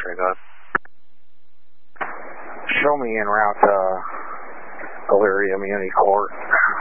Very good. Show me en route to Elyria Community Court.